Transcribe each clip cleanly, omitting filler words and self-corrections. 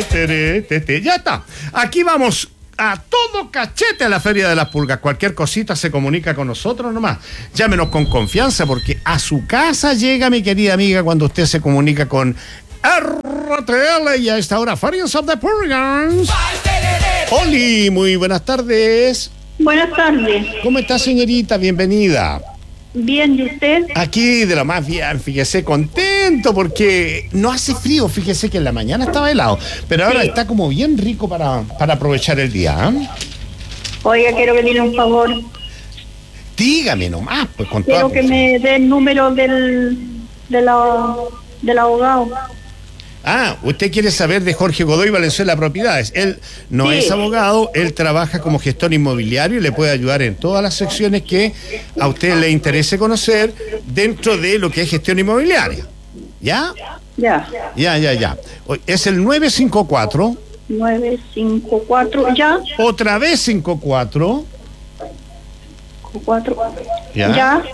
Ya está. Aquí vamos a todo cachete a la Feria de las Pulgas. Cualquier cosita se comunica con nosotros nomás. Llámenos con confianza porque a su casa llega, mi querida amiga, cuando usted se comunica con RTL y a esta hora Farias of the Purgans. Oli, muy buenas tardes. Buenas tardes. ¿Cómo está, señorita? Bienvenida. Bien, ¿y usted? Aquí de lo más bien, fíjese, contento porque no hace frío, fíjese que en la mañana estaba helado, pero ahora está como bien rico para aprovechar el día. ¿Eh? Oiga, quiero pedirle un favor. Dígame nomás, pues con Quiero toda que me dé el número del abogado. Ah, usted quiere saber de Jorge Godoy Valenzuela Propiedades. Él no Sí. es abogado, él trabaja como gestor inmobiliario y le puede ayudar en todas las secciones que a usted le interese conocer dentro de lo que es gestión inmobiliaria. ¿Ya? Ya. Ya. Es el 954. 954, ya. Otra vez 54. 4. Ya. Ya.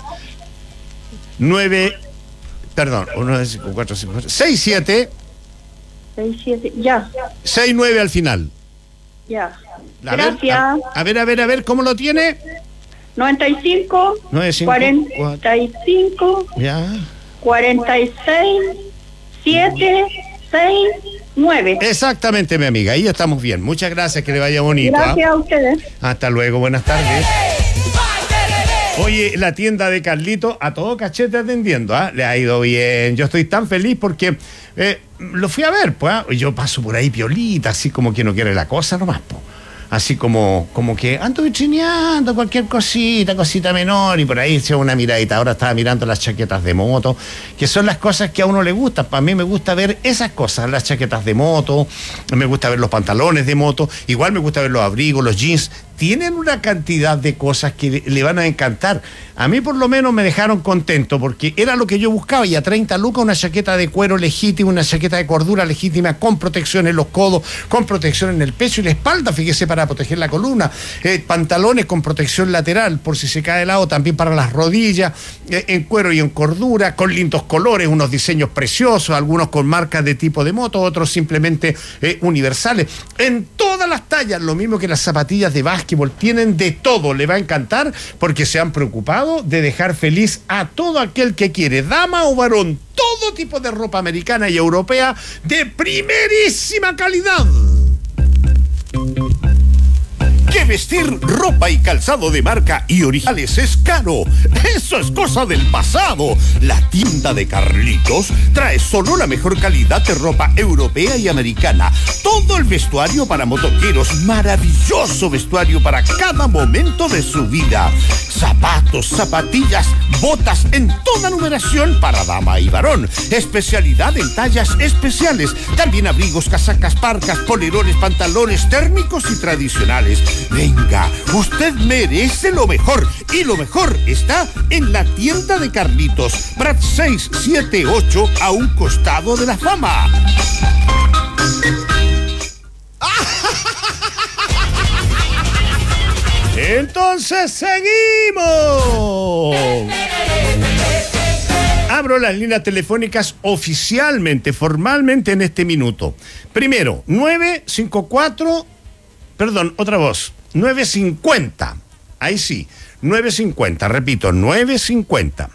9. Perdón, 954, 67. 67, ya. 69 al final. Ya. A ver, Gracias. a ver, ¿cómo lo tiene? 95, 95, 45, Ya. 46, 7, 6, 9. Exactamente, mi amiga. Ahí estamos bien. Muchas gracias, que le vaya bonito. Gracias a ustedes. Hasta luego, buenas tardes. Oye, la tienda de Carlito a todo cachete atendiendo, le ha ido bien. Yo estoy tan feliz porque lo fui a ver, pues. Yo paso por ahí piolita, así como que no quiere la cosa nomás, pues. Así como que ando vitrineando cualquier cosita menor, y por ahí se una miradita. Ahora estaba mirando las chaquetas de moto, que son las cosas que a uno le gustan. Para mí me gusta ver esas cosas, las chaquetas de moto, me gusta ver los pantalones de moto, igual me gusta ver los abrigos, los jeans. Tienen una cantidad de cosas que le van a encantar. A mí por lo menos me dejaron contento porque era lo que yo buscaba, y a 30 lucas una chaqueta de cuero legítima, una chaqueta de cordura legítima, con protección en los codos, con protección en el pecho y la espalda, fíjese, para proteger la columna, pantalones con protección lateral por si se cae de lado, también para las rodillas, en cuero y en cordura, con lindos colores, unos diseños preciosos, algunos con marcas de tipo de moto, otros simplemente universales, en todas las tallas, lo mismo que las zapatillas de básquetbol. Tienen de todo, le va a encantar porque se han preocupado de dejar feliz a todo aquel que quiere, dama o varón, todo tipo de ropa americana y europea de primerísima calidad. Que vestir ropa y calzado de marca y originales es caro. Eso es cosa del pasado. La tienda de Carlitos trae solo la mejor calidad de ropa europea y americana. Todo el vestuario para motoqueros, maravilloso vestuario para cada momento de su vida. Zapatos, zapatillas, botas en toda numeración para dama y varón. Especialidad en tallas especiales. También abrigos, casacas, parcas, polerones, pantalones térmicos y tradicionales. Venga, usted merece lo mejor, y lo mejor está en la tienda de Carlitos, Prat 678, a un costado de la Fama. Entonces seguimos. Abro las líneas telefónicas oficialmente, formalmente en este minuto. Primero, 950. Ahí sí, 950, repito, 950.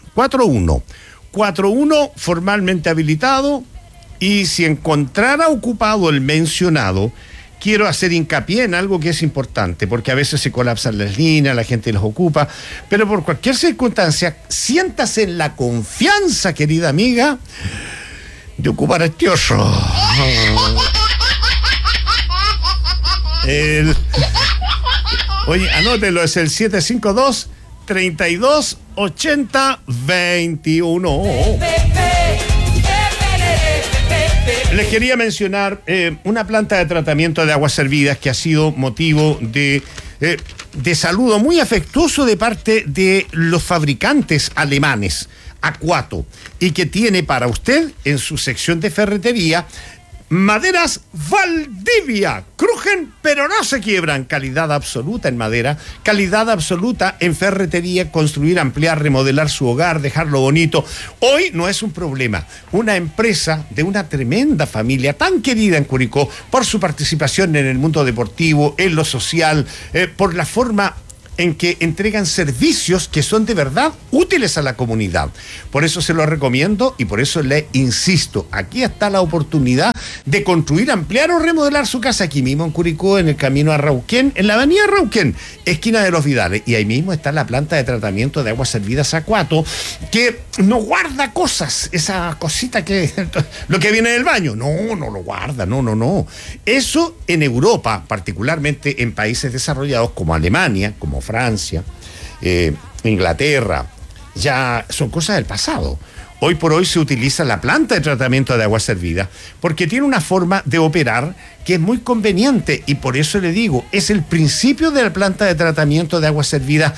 41 formalmente habilitado, y si encontrara ocupado el mencionado, quiero hacer hincapié en algo que es importante, porque a veces se colapsan las líneas, la gente los ocupa, pero por cualquier circunstancia, siéntase en la confianza, querida amiga, de ocupar este oso. Oye, anótelo, es el 752-3280-21. Les quería mencionar una planta de tratamiento de aguas servidas que ha sido motivo de saludo muy afectuoso de parte de los fabricantes alemanes, Aquato, y que tiene para usted en su sección de ferretería Maderas Valdivia, crujen pero no se quiebran. Calidad absoluta en madera, calidad absoluta en ferretería, construir, ampliar, remodelar su hogar, dejarlo bonito. Hoy no es un problema. Una empresa de una tremenda familia tan querida en Curicó por su participación en el mundo deportivo, en lo social, por la forma en que entregan servicios que son de verdad útiles a la comunidad. Por eso se lo recomiendo y por eso le insisto, aquí está la oportunidad de construir, ampliar o remodelar su casa aquí mismo en Curicó, en el camino a Rauquén, en la avenida Rauquén, esquina de Los Vidales, y ahí mismo está la planta de tratamiento de aguas servidas Acuato, que no guarda cosas, esa cosita que lo que viene del baño, no lo guarda, no. Eso en Europa, particularmente en países desarrollados como Alemania, como Francia, Inglaterra, ya son cosas del pasado. Hoy por hoy se utiliza la planta de tratamiento de agua servida porque tiene una forma de operar que es muy conveniente, y por eso le digo, es el principio de la planta de tratamiento de agua servida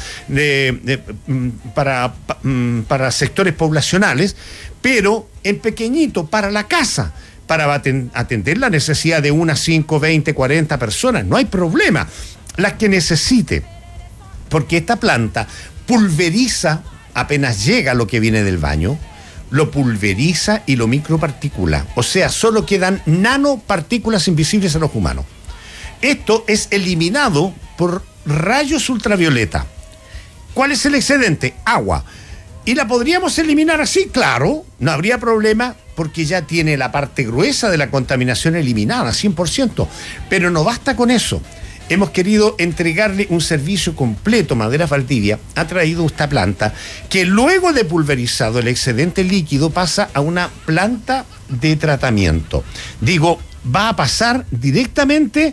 para sectores poblacionales, pero en pequeñito, para la casa, para atender la necesidad de unas 5, 20, 40 personas. No hay problema. Las que necesite, porque esta planta pulveriza apenas llega lo que viene del baño, lo pulveriza y lo microparticula. O sea, solo quedan nanopartículas invisibles a los humanos. Esto es eliminado por rayos ultravioleta. ¿Cuál es el excedente? Agua. ¿Y la podríamos eliminar así? Claro, no habría problema, porque ya tiene la parte gruesa de la contaminación eliminada, 100%. Pero no basta con eso. Hemos querido entregarle un servicio completo. Maderas Valdivia ha traído esta planta que luego de pulverizado el excedente líquido pasa a una planta de tratamiento. Digo, va a pasar directamente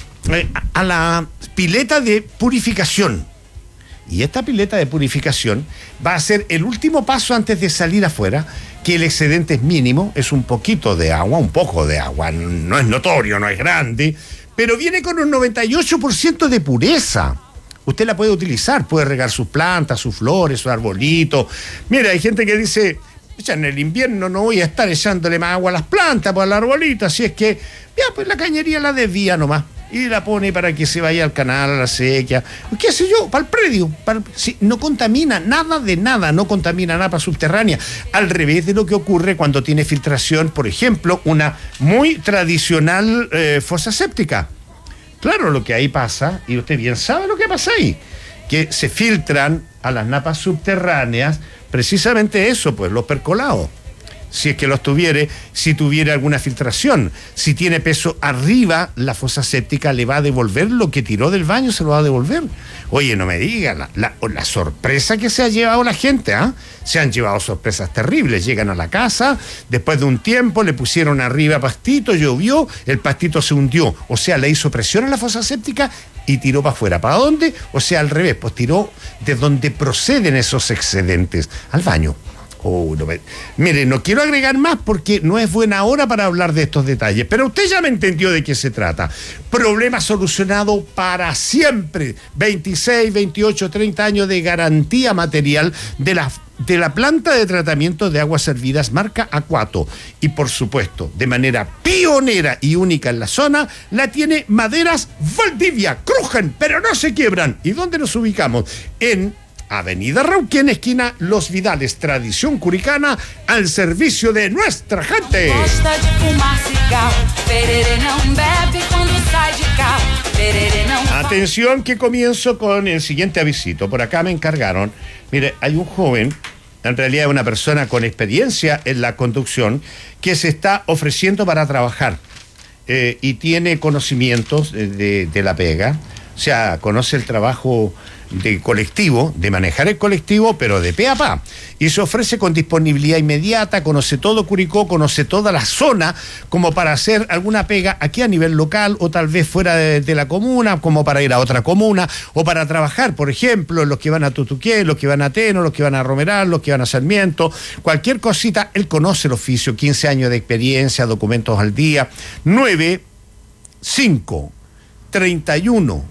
a la pileta de purificación. Y esta pileta de purificación va a ser el último paso antes de salir afuera, que el excedente es mínimo, es un poquito de agua, un poco de agua, no es notorio, no es grande, pero viene con un 98% de pureza. Usted la puede utilizar, puede regar sus plantas, sus flores, sus arbolitos. Mira, hay gente que dice, ya en el invierno no voy a estar echándole más agua a las plantas, pues al arbolito, así es que, ya, pues la cañería la desvía nomás y la pone para que se vaya al canal, a la sequía, qué sé yo, para el predio. Sí, no contamina nada de nada, no contamina nada para subterránea. Al revés de lo que ocurre cuando tiene filtración, por ejemplo, una muy tradicional fosa séptica. Claro, lo que ahí pasa, y usted bien sabe lo que pasa ahí, que se filtran a las napas subterráneas precisamente eso, pues los percolados. Si es que los tuviere, si tuviera alguna filtración, si tiene peso arriba, la fosa séptica le va a devolver lo que tiró del baño, se lo va a devolver. Oye, no me diga la sorpresa que se ha llevado la gente, ¿ah? Se han llevado sorpresas terribles. Llegan a la casa, después de un tiempo le pusieron arriba pastito, llovió, el pastito se hundió, o sea, le hizo presión a la fosa séptica y tiró para afuera. ¿Para dónde? O sea, al revés, pues tiró de donde proceden esos excedentes, al baño. Mire, no quiero agregar más porque no es buena hora para hablar de estos detalles, pero usted ya me entendió de qué se trata. Problema solucionado para siempre. 26, 28, 30 años de garantía material de la planta de tratamiento de aguas servidas marca Acuato. Y por supuesto, de manera pionera y única en la zona, la tiene Maderas Valdivia. Crujen, pero no se quiebran. ¿Y dónde nos ubicamos? En Avenida Rauquén, esquina Los Vidales, tradición curicana al servicio de nuestra gente. Atención, que comienzo con el siguiente avisito. Por acá me encargaron, mire, hay un joven, en realidad una persona con experiencia en la conducción, que se está ofreciendo para trabajar y tiene conocimientos de la pega, o sea, conoce el trabajo de colectivo, de manejar el colectivo, pero de pe a pa. Y se ofrece con disponibilidad inmediata, conoce todo Curicó, conoce toda la zona, como para hacer alguna pega aquí a nivel local o tal vez fuera de la comuna, como para ir a otra comuna, o para trabajar, por ejemplo, los que van a Tutuqué, los que van a Teno, los que van a Romeral, los que van a Sarmiento, cualquier cosita, él conoce el oficio, 15 años de experiencia, documentos al día, 9, 5, 31,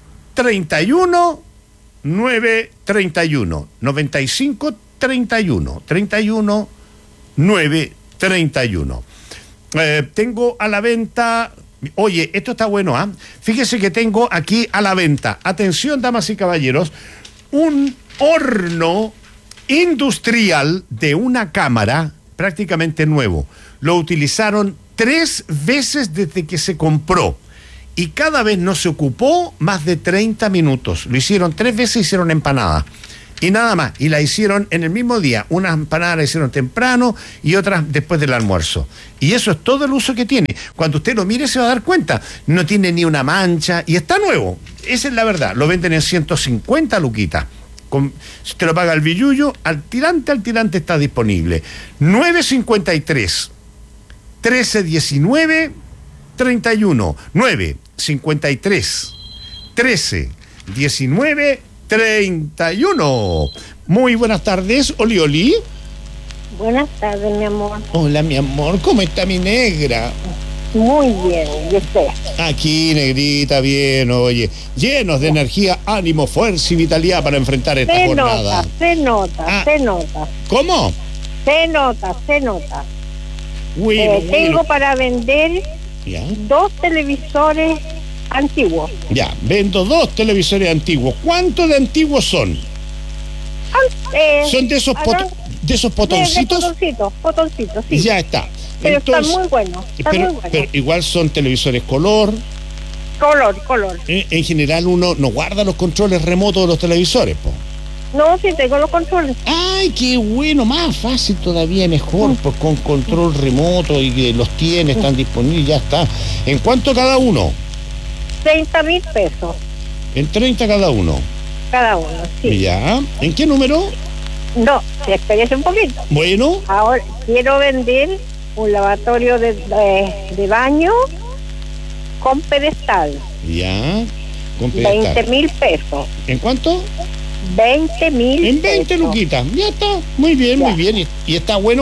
9 31 95 31 9 31. Tengo a la venta. Oye, esto está bueno, ¿ah? Fíjese que tengo aquí a la venta, atención, damas y caballeros, un horno industrial de una cámara prácticamente nuevo. Lo utilizaron 3 veces desde que se compró y cada vez no se ocupó más de 30 minutos. Lo hicieron 3 veces, hicieron empanada. Y nada más, y la hicieron en el mismo día. Unas empanadas la hicieron temprano y otras después del almuerzo. Y eso es todo el uso que tiene. Cuando usted lo mire se va a dar cuenta. No tiene ni una mancha y está nuevo. Esa es la verdad. Lo venden en 150 luquitas. Si usted lo paga al billullo, al tirante está disponible. 953 1319 31 953 1319 31. Muy buenas tardes, Oli. Buenas tardes, mi amor. Hola, mi amor, ¿cómo está mi negra? Muy bien, ¿y usted? Aquí, negrita, bien, oye. Llenos de energía, ánimo, fuerza y vitalidad para enfrentar esta jornada. Se nota. ¿Cómo? Se nota. Bueno, Tengo para vender ¿ya? 2 televisores antiguos. Ya, vendo 2 televisores antiguos. ¿Cuántos de antiguos son? ¿Son de esos botoncitos? Botoncitos, sí. Ya está. Pero Entonces, están muy buenos. pero igual son televisores color. Color. En general uno no guarda los controles remotos de los televisores, po. No, sí tengo los controles. Ay, qué bueno, más fácil todavía, mejor, pues con control remoto y que los tiene, están disponibles, ya está. ¿En cuánto cada uno? 30,000 pesos. En 30 cada uno. Cada uno, sí. Ya. ¿En qué número? No, espérese un poquito. Bueno. Ahora quiero vender un lavatorio de baño con pedestal. Ya. Con pedestal. 20,000 pesos. ¿En cuánto? 20,000 En 20 luquitas. Ya está. Muy bien, muy bien. Y está bueno.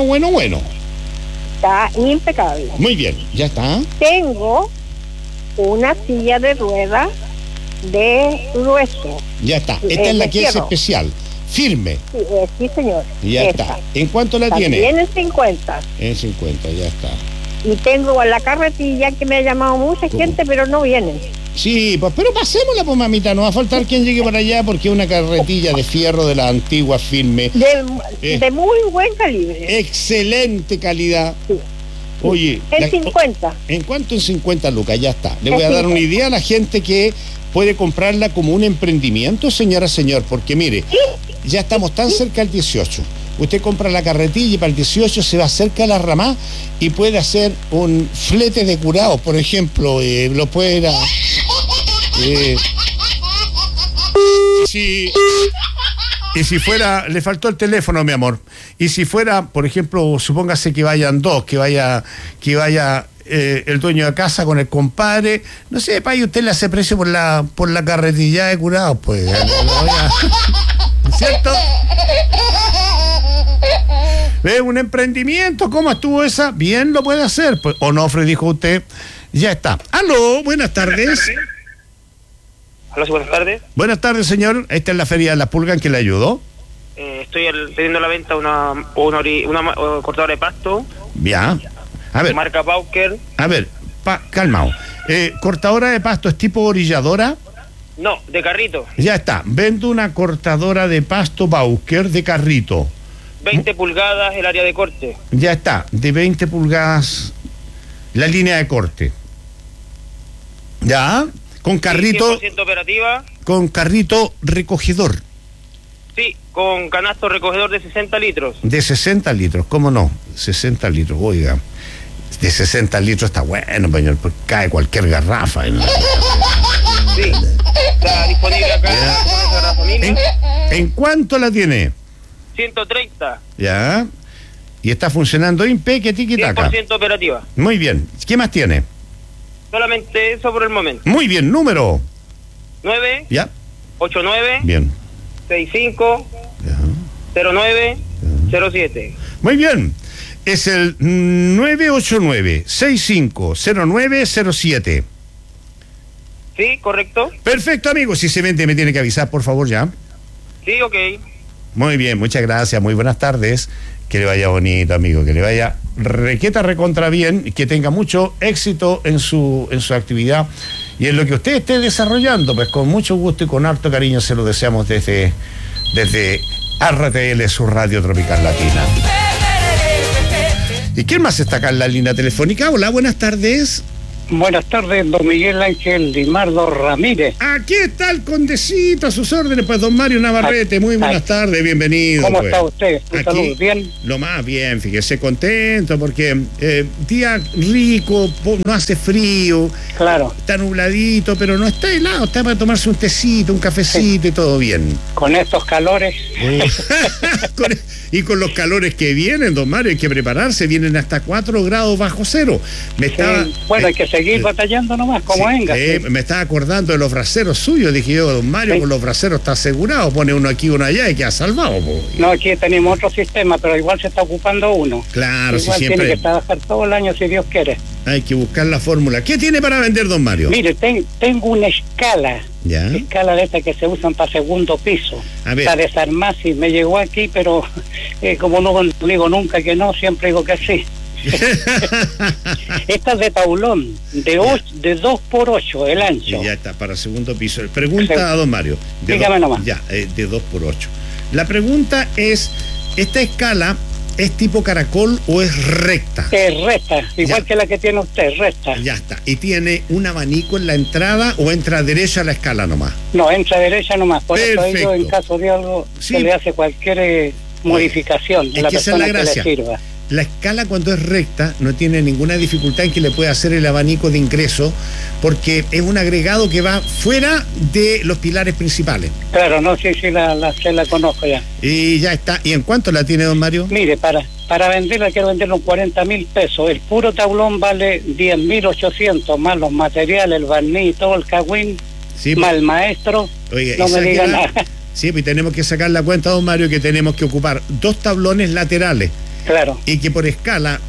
Está impecable. Muy bien, ya está. Tengo una silla de ruedas de grueso. Ya está. Esta es la que es especial. Firme. Sí, señor. Ya está. ¿En cuánto la tiene? También en 50. En 50, ya está. Y tengo la carretilla que me ha llamado mucha gente, pero no vienen. Sí, pues, pero pasémosla, pues, mamita. No va a faltar quien llegue para allá porque es una carretilla de fierro de la antigua firme. De muy buen calibre. Excelente calidad. Sí. Oye. En 50. ¿En cuánto? En 50 lucas, ya está. Le voy a dar una idea a la gente que puede comprarla como un emprendimiento, señor, porque mire, ya estamos tan cerca del 18. Usted compra la carretilla y para el 18 se va cerca a la Ramá y puede hacer un flete de curado, por ejemplo, lo puede ir a... Y si fuera, le faltó el teléfono, mi amor. Y si fuera, por ejemplo, supóngase que vayan 2, que vaya el dueño de casa con el compadre, no sé, pa, y usted le hace precio por la carretilla de curado, pues. ¿Cierto? ¿Ve? Un emprendimiento, ¿cómo estuvo esa? Bien lo puede hacer. Pues, Onofre, dijo usted, ya está. Aló, buenas tardes. Hola, sí, buenas tardes. Buenas tardes, señor. Esta es la Feria de la Pulga, ¿en que le ayudó? Estoy teniendo a la venta una cortadora de pasto. Ya. A ver. Marca Bauker. A ver, calmao. ¿Cortadora de pasto es tipo orilladora? No, de carrito. Ya está. Vendo una cortadora de pasto Bauker de carrito. 20 pulgadas el área de corte. Ya está. De 20 pulgadas la línea de corte. Ya. Con carrito. 100% operativa. Con carrito recogedor. Sí, con canasto recogedor de 60 litros. De 60 litros, ¿cómo no? 60 litros, oiga. De 60 litros está bueno, señor, porque cae cualquier garrafa. Sí, está disponible acá con esa familia. ¿En cuánto la tiene? 130. Ya. Y está funcionando impecable, tiquitaca. 100% operativa. Muy bien. ¿Qué más tiene? Solamente eso por el momento. Muy bien, número. 9. Ya. 89. Bien. 65. Ya. 09. 07. Muy bien. Es el 989-650907. Sí, correcto. Perfecto, amigo. Si se vende, me tiene que avisar, por favor, ya. Sí, ok. Muy bien, muchas gracias. Muy buenas tardes. Que le vaya bonito, amigo, que le vaya requeta recontra bien, que tenga mucho éxito en su actividad y en lo que usted esté desarrollando, pues con mucho gusto y con harto cariño se lo deseamos desde RTL, su radio tropical latina. ¿Y quién más está acá en la línea telefónica? Hola, buenas tardes. Buenas tardes, don Miguel Ángel Dimardo Ramírez. Aquí está el condecito a sus órdenes, pues don Mario Navarrete. Muy buenas tardes, bienvenido. ¿Cómo pues. está usted? Salud, ¿bien? Lo más bien, fíjese, contento porque día rico, no hace frío. Claro. Está nubladito, pero no está helado, está para tomarse un tecito, un cafecito y todo bien. Con estos calores. Y con los calores que vienen, don Mario, hay que prepararse, vienen hasta 4 grados bajo cero. Bueno, hay que seguir batallando nomás, como venga. Me estaba acordando de los braceros suyos, dije yo, don Mario, con los braceros está asegurado, pone uno aquí, uno allá y queda salvado. No, aquí tenemos otro sistema, pero igual se está ocupando uno. Claro, igual siempre tiene que trabajar todo el año si Dios quiere. Hay que buscar la fórmula. ¿Qué tiene para vender, don Mario? Mire, tengo una escala. ¿Ya? Escala de estas que se usan para segundo piso. A ver. Está desarmada, sí, me llegó aquí, pero como no digo nunca que no, siempre digo que sí. Esta es de taulón, de 2x8 el ancho. Ya está, para segundo piso. Pregunta a don Mario. Dígame nomás. Ya, de 2x8. La pregunta es, ¿esta escala es tipo caracol o es recta? Es recta, igual que la que tiene usted, recta. Ya está. ¿Y tiene un abanico en la entrada o entra derecha a la escala nomás? No, entra derecha nomás. Por Perfecto. eso digo, en caso de algo, Sí. se le hace cualquier modificación Es a la que esa es la persona que le gracia. sirva. La escala, cuando es recta, no tiene ninguna dificultad en que le pueda hacer el abanico de ingreso, porque es un agregado que va fuera de los pilares principales. Claro, no, sí, se la conozco ya. Y ya está. ¿Y en cuánto la tiene, don Mario? Mire, para venderla quiero venderlo en 40.000 pesos. El puro tablón vale 10.800, más los materiales, el barniz, todo el cagüín, Sí, más el maestro. Oiga, no y me diga sáquela. nada. Sí, pues tenemos que sacar la cuenta, don Mario, que tenemos que ocupar 2 tablones laterales Claro. y que por escala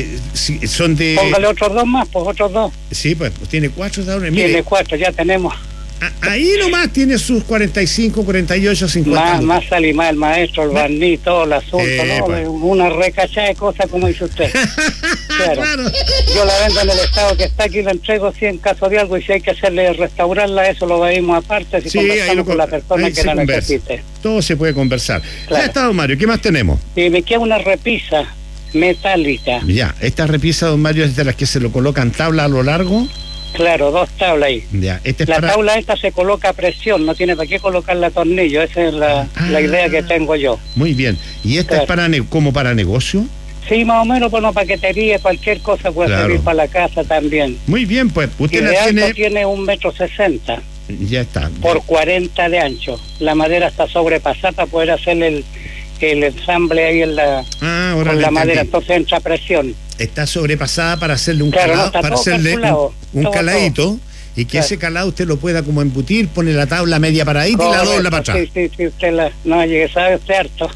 son de... Póngale otros 2 más, pues otros 2. Sí, pues tiene 4 tablones. Tiene Mire, 4, ya tenemos. ahí nomás tiene sus 45, 48, 50. Más sale más el maestro, el barniz, todo el asunto, ¿no? pues. Una recachada de cosas, como dice usted. Claro. Claro. Yo la vendo en el estado que está aquí, la entrego si en caso de algo, y si hay que hacerle restaurarla, eso lo veíamos aparte, si Sí, ahí conversamos con la persona ahí que se la conversa. necesite. Todo se puede conversar. Claro. Ya está, don Mario. ¿Qué más tenemos? Y me queda una repisa metálica, Ya, esta repisa, don Mario, es de las que se lo colocan tabla a lo largo. claro, 2 tablas ahí. Ya, esta es La para... tabla esta se coloca a presión, no tiene para qué colocarle a tornillo, esa es la idea que tengo yo. Muy bien. ¿Y esta Claro. es para como para negocio? Sí, más o menos, por una paquetería, cualquier cosa puede Claro. servir para la casa también. Muy bien, pues Y usted de la alto tiene... tiene 1,60 m Ya está. por 40 de ancho. La madera está sobrepasada para poder hacer el ensamble ahí en la, Ahora con le la madera, entendí. entonces entra presión. Está sobrepasada para hacerle un Claro, no, calado, está para todo hacerle calculado, un todo, caladito y que Claro. ese calado usted lo pueda como embutir, pone la tabla media paradita y la Correcto, dobla para atrás. Sí, usted no, llegue, sabe usted harto.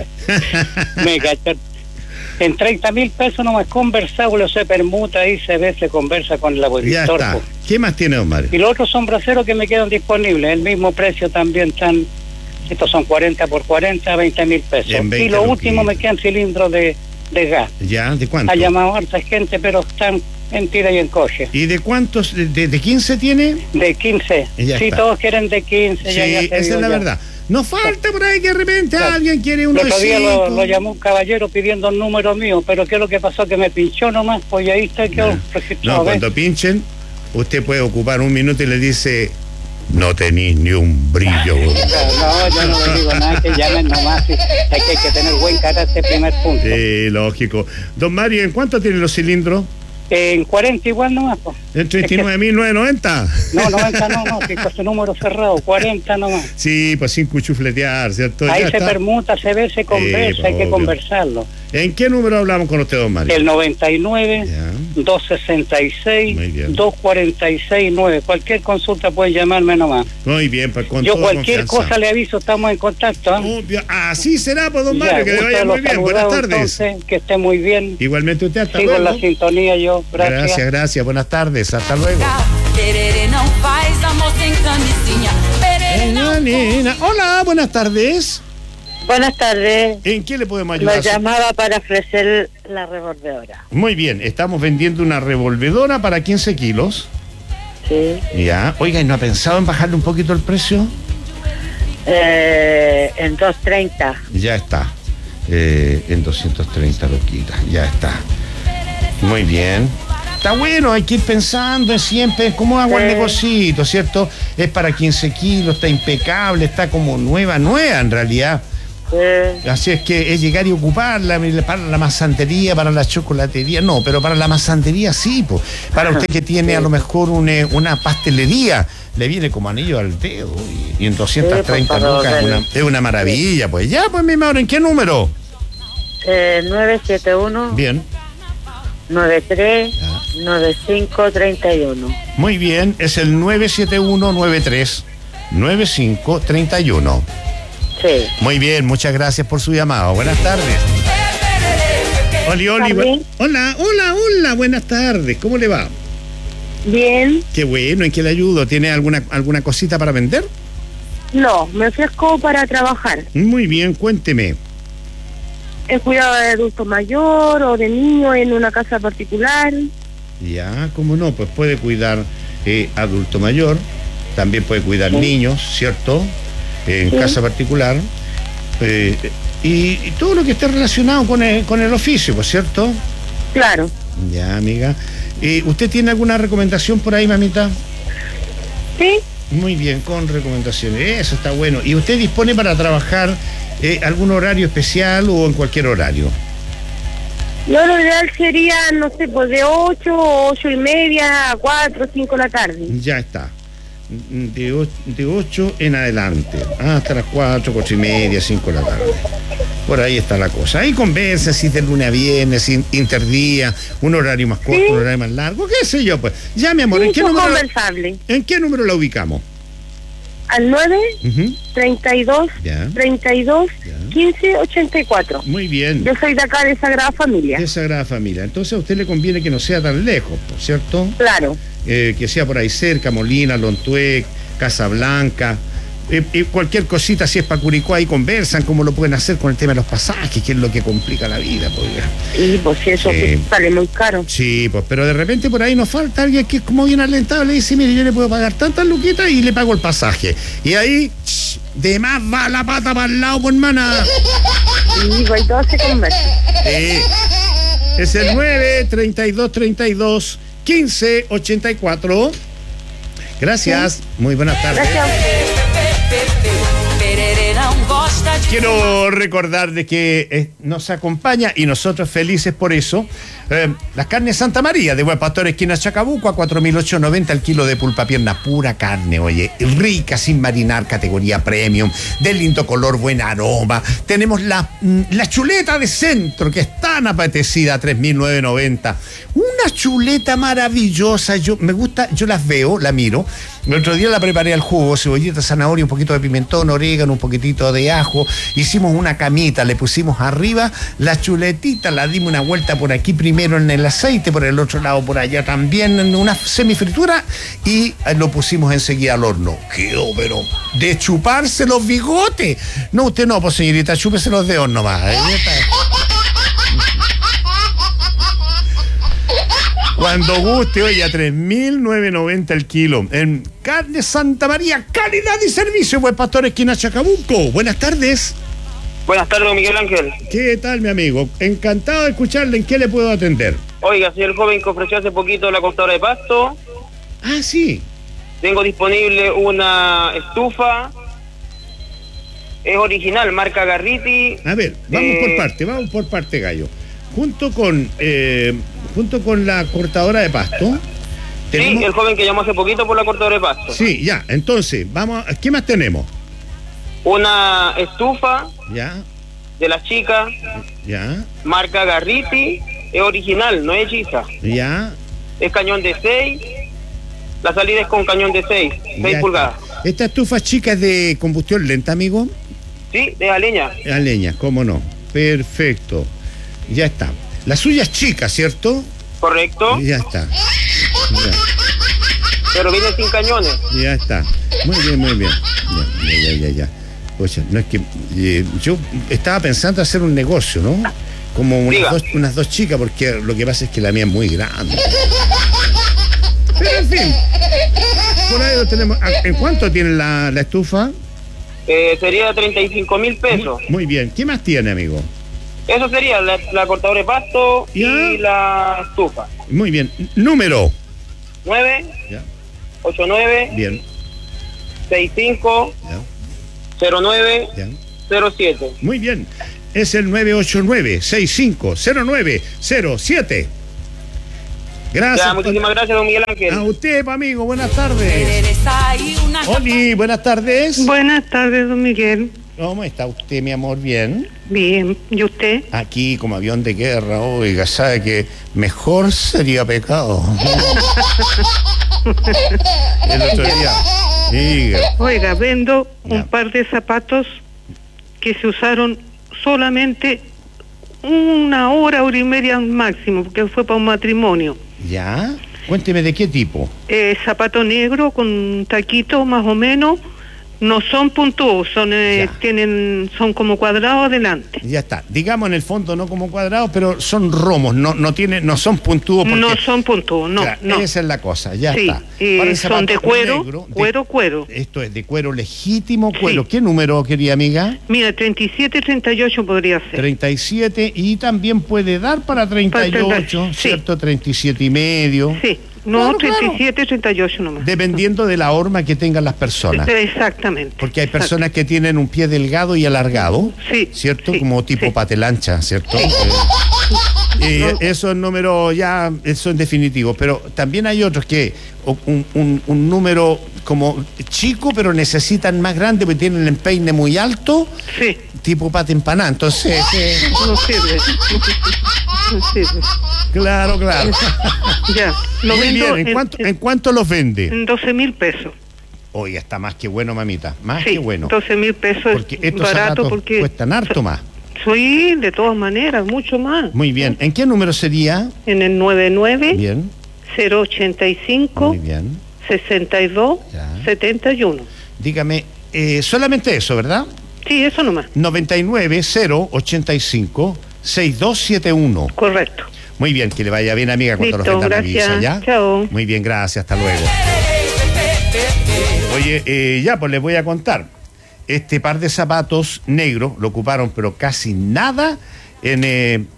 Me cachó. En 30.000 pesos no me es conversable, se permuta ahí, se ve, se conversa con el Ya abuelitor. está. ¿Qué más tiene, don Mario? Y los otros son braceros que me quedan disponibles, el mismo precio también están, estos son 40 por 40, 20.000 pesos. En 20 Y lo último luquitas. me quedan cilindros de gas. ¿Ya? ¿De cuánto? Ha llamado harta gente, pero están en tira y en coche. ¿Y de cuántos? ¿De 15 tiene? De 15. Ya Sí, está. todos quieren de 15. Sí, ya te esa digo es la ya. verdad. Nos falta por ahí que de repente Claro. alguien quiere El uno de otro día 5. lo llamó un caballero pidiendo el número mío, pero ¿qué es lo que pasó? Que me pinchó nomás, pues ahí está quedó registrado. No, ¿ves? cuando pinchen, usted puede ocupar un minuto y le dice, no tenéis ni un brillo. No, yo no le digo nada, que llamen nomás. Sí. Hay que tener buen carácter, primer punto. Sí, lógico. Don Mario, ¿en cuánto tienen los cilindros? En 40 igual nomás, pues. En 39.990. No, 90 no, que con su número cerrado, 40 nomás. Sí, pues sin cuchufletear, ¿cierto? Ahí Ya se está. permuta, se ve, se conversa, hay que obvio. conversarlo. ¿En qué número hablamos con usted, don Mario? El 99 Ya. 266 Muy bien. 246 9. Cualquier consulta puede llamarme nomás. Muy bien, pues con Yo toda cualquier confianza. cosa le aviso, estamos en contacto. ¿Ah? Obvio. Así será, pues, don Ya, Mario, que le gusto vaya de muy los bien. Buenas saludados, tardes. entonces, que esté muy bien. Igualmente usted, hasta Sigo en luego. la sintonía yo. Gracias. Gracias. Buenas tardes. Hasta luego. Perere não faz amor sem camisinha. Perere não. Nena. Hola, buenas tardes. Buenas tardes. ¿En qué le podemos ayudar? Lo llamaba para ofrecer la revolvedora. Muy bien, estamos vendiendo una revolvedora para 15 kilos. Sí. Ya. Oiga, ¿y no ha pensado en bajarle un poquito el precio? En 230. Ya está. En 230 loquitas, ya está. Muy bien. Está bueno, hay que ir pensando siempre cómo hago el negocito, ¿cierto? Es para 15 kilos, está impecable, está como nueva en realidad. Así es que es llegar y ocuparla para la masantería, para la chocolatería, no, pero para la masantería sí, pues. Para usted que tiene a lo mejor una pastelería, le viene como anillo al dedo y en 230 lucas es una maravilla, pues. Ya, pues mi madre, ¿en qué número? 971. Bien. 93-9531. Muy bien, es el 971-93-9531. Sí. Muy bien, muchas gracias por su llamado. Buenas tardes. Hola, buenas tardes. ¿Cómo le va? Bien. Qué bueno, ¿en qué le ayudo? ¿Tiene alguna cosita para vender? No, me ofrezco para trabajar. Muy bien, cuénteme. El cuidado de adulto mayor o de niño en una casa particular. Ya, cómo no, pues puede cuidar adulto mayor, también puede cuidar niños, ¿cierto? En casa particular. Y todo lo que esté relacionado con el oficio, pues, ¿cierto? Claro. Ya, amiga. ¿Usted tiene alguna recomendación por ahí, mamita? Sí. Muy bien, con recomendaciones. Eso está bueno. ¿Y usted dispone para trabajar algún horario especial o en cualquier horario? Lo ideal sería, no sé, pues de 8 o 8:30 a 4 o 5 de la tarde. Ya está. De 8 en adelante, hasta las 4, 4:30, 5 de la tarde. Por ahí está la cosa. Ahí conversa si de lunes a viernes, interdía, un horario más corto, un horario más largo, qué sé yo, pues. Ya, mi amor, Sí, ¿en qué número? conversable. ¿En qué número la ubicamos? Al 9 32 Ya. 32 15 84. Muy bien. Yo soy de acá, de Sagrada Familia. De Sagrada Familia. Entonces a usted le conviene que no sea tan lejos, ¿cierto? Claro. Que sea por ahí cerca, Molina, Lontuec, Casablanca. Cualquier cosita, si es para Curicó, ahí conversan cómo lo pueden hacer con el tema de los pasajes, que es lo que complica la vida. Pues. Y pues eso sale muy caro. Sí, pues, pero de repente por ahí nos falta alguien que es como bien alentado, le dice, mire, yo le puedo pagar tantas luquitas y le pago el pasaje. Y ahí, de más va la pata para el lado, pues, hermana. Y pues todo se conversa. Es el 9-32-32-15-84. Gracias, muy buenas tardes. Gracias. Quiero recordar de que nos acompaña y nosotros felices por eso. Las carnes Santa María de Buen Pastor, esquina Chacabuco, a 4.890 el kilo de pulpa pierna, pura carne, oye, rica, sin marinar, categoría premium, de lindo color, buen aroma. Tenemos la chuleta de centro, que es tan apetecida, 3.990. Una chuleta maravillosa, me gusta, yo las veo, la miro. El otro día la preparé al jugo, cebollita, zanahoria, un poquito de pimentón, orégano, un poquitito de ajo. Hicimos una camita, le pusimos arriba la chuletita, la dimos una vuelta por aquí primero en el aceite, por el otro lado por allá también en una semifritura y lo pusimos enseguida al horno. Quedó, pero de chuparse los bigotes. No, usted no, pues señorita, chúpese los dedos nomás. Cuando guste, oye, a 3.990 el kilo. En carne Santa María, calidad y servicio, Buen Pastor, esquina Chacabuco. Buenas tardes. Buenas tardes, Miguel Ángel. ¿Qué tal, mi amigo? Encantado de escucharle. ¿En qué le puedo atender? Oiga, soy el joven que ofreció hace poquito la cortadora de pasto. Ah, sí. Tengo disponible una estufa. Es original, marca Garriti. A ver, vamos por parte, gallo. Junto con la cortadora de pasto. Sí, el joven que llamó hace poquito por la cortadora de pasto. Sí, ya. Entonces, vamos. ¿Qué más tenemos? Una estufa. Ya. De las chicas. Ya. Marca Garriti. Es original, no es hechiza. Ya. Es cañón de 6. La salida es con cañón de 6 pulgadas. ¿Esta estufa chica es de combustión lenta, amigo? Sí, es a leña. A leña, cómo no. Perfecto. Ya está. La suya es chica, ¿cierto? Correcto. Ya está. Ya. Pero viene sin cañones. Ya está. Muy bien, muy bien. Ya. Oye, no es que yo estaba pensando hacer un negocio, ¿no? Como unas dos chicas, porque lo que pasa es que la mía es muy grande. Pero en fin, por ahí lo tenemos. ¿En cuánto tiene la estufa? Sería 35.000 pesos. Muy bien. ¿Qué más tiene, amigo? Eso sería la cortadora de pasto y la estufa. Muy bien. Número 9 ya. 89 Bien. 65 Ya. 09 Ya. 07. Muy bien. Es el 989-650907. Gracias. Ya, muchísimas gracias, don Miguel Ángel. A usted, amigo. Buenas tardes. Oli, buenas tardes. Buenas tardes, don Miguel. ¿Cómo está usted, mi amor? ¿Bien? Bien. ¿Y usted? Aquí, como avión de guerra, oiga, sabe que mejor sería pecado. El otro día. Diga. Oiga, vendo Ya. un par de zapatos que se usaron solamente una hora y media máximo, porque fue para un matrimonio. ¿Ya? Cuénteme de qué tipo. Zapato negro con taquito más o menos. No son puntuos, son son como cuadrados adelante. Ya está. Digamos en el fondo no como cuadrados, pero son romos, no son puntúos. Porque, no son puntuos, no, claro, no. esa es la cosa, ya sí, está. son de cuero, negro, cuero. Esto es de cuero legítimo, cuero. Sí. ¿Qué número, querida amiga? Mira, 37, 38 podría ser. 37 y también puede dar para 38, sí. ¿cierto? 37 y medio. Sí, no, Claro, 37, 38 nomás. Dependiendo de la horma que tengan las personas. Exactamente. Porque hay personas que tienen un pie delgado y alargado, Sí, ¿cierto? sí, Como tipo sí. patelancha, ¿cierto? Y esos números ya son definitivos, pero también hay otros que un número como chico, pero necesitan más grande porque tienen el empeine muy alto, Sí, tipo pata empanada. Entonces, no sirve. No sirve. claro. Ya, lo Muy vendo bien, ¿en cuánto los vende? en 12.000 pesos. Oiga, está más que bueno, mamita, más Sí, que bueno. 12.000 pesos Porque es estos barato zapatos porque... cuestan harto más. Sí, de todas maneras, mucho más. Muy bien. ¿En qué número sería? En el 99 Bien, 085 muy bien. 62 Ya. 71. Dígame, solamente eso, ¿verdad? Sí, eso nomás. 99-085-6271. Correcto. Muy bien, que le vaya bien, amiga, cuando Listo, los vendan gracias. avisa, ¿ya? Chao. Muy bien, gracias, hasta luego. Oye, ya, pues les voy a contar. Este par de zapatos negros lo ocuparon, pero casi nada en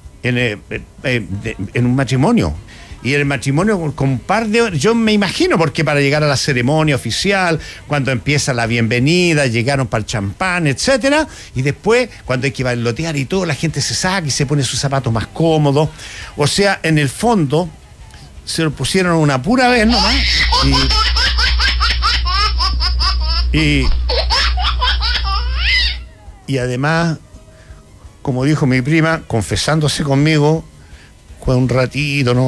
un matrimonio. Y el matrimonio con un par de horas, yo me imagino, porque para llegar a la ceremonia oficial, cuando empieza la bienvenida, llegaron para el champán, etcétera, y después, cuando hay que bailotear y todo, la gente se saca y se pone sus zapatos más cómodos. O sea, en el fondo, se lo pusieron una pura vez nomás. Y además, como dijo mi prima, confesándose conmigo, fue un ratito, ¿no?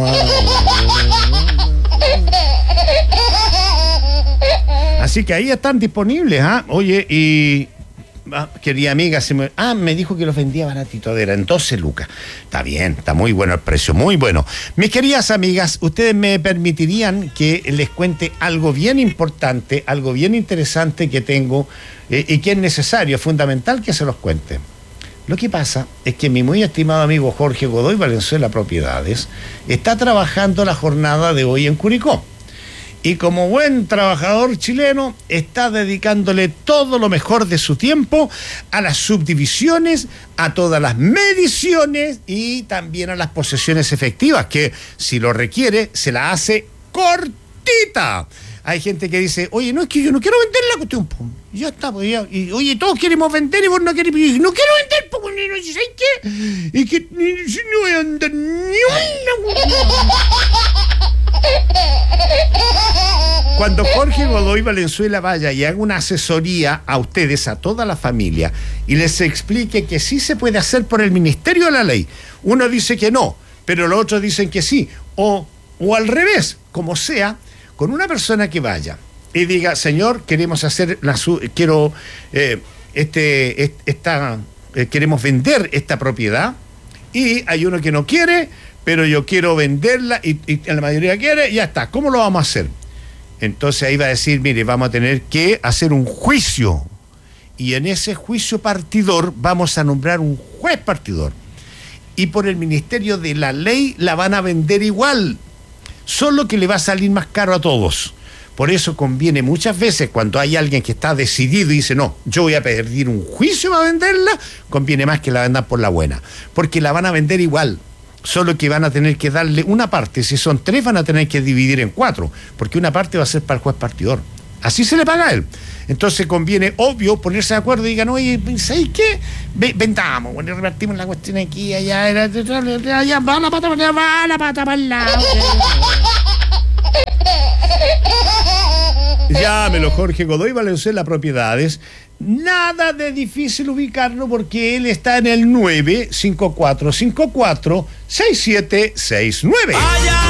Así que ahí están disponibles, ¿ah? Oye, y... querida amiga, me dijo que los vendía baratito, eran 12 lucas. Está bien, está muy bueno el precio, muy bueno. Mis queridas amigas, ustedes me permitirían que les cuente algo bien importante, algo bien interesante que tengo y que es necesario, fundamental que se los cuente. Lo que pasa es que mi muy estimado amigo Jorge Godoy Valenzuela Propiedades está trabajando la jornada de hoy en Curicó. Y como buen trabajador chileno, está dedicándole todo lo mejor de su tiempo a las subdivisiones, a todas las mediciones y también a las posesiones efectivas, que si lo requiere, se la hace cortita. Hay gente que dice, oye, no, es que yo no quiero vender la cuestión. Po. Ya está, pues ya. Y, oye, todos queremos vender y vos no querés. Y no quiero vender, pues, no, ¿sabes qué? Y que no voy a vender ni una. Cuando Jorge Godoy Valenzuela vaya y haga una asesoría a ustedes, a toda la familia, y les explique que sí se puede hacer por el Ministerio de la Ley, uno dice que no, pero los otros dicen que sí, o al revés, como sea, con una persona que vaya y diga, señor, queremos hacer queremos vender esta propiedad, y hay uno que no quiere, pero yo quiero venderla y la mayoría quiere, ya está, ¿cómo lo vamos a hacer? Entonces ahí va a decir, mire, vamos a tener que hacer un juicio y en ese juicio partidor vamos a nombrar un juez partidor. Y por el Ministerio de la Ley la van a vender igual, solo que le va a salir más caro a todos. Por eso conviene muchas veces, cuando hay alguien que está decidido y dice, no, yo voy a pedir un juicio para venderla, conviene más que la vendan por la buena, porque la van a vender igual, solo que van a tener que darle una parte. Si son 3, van a tener que dividir en 4, porque una parte va a ser para el juez partidor. Así se le paga a él. Entonces conviene, obvio, ponerse de acuerdo y digan, oye, ¿sabes qué? Vendamos, bueno, repartimos la cuestión aquí, allá, allá, va la pata para el lado. Llámelo, Jorge Godoy Valenzuela Propiedades. Nada de difícil ubicarlo porque él está en el 95454-6769.